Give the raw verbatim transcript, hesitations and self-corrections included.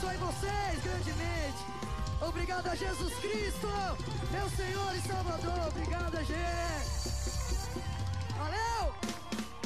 abençoe vocês grandemente. Obrigado a Jesus Cristo, meu Senhor e Salvador. Obrigado, gente.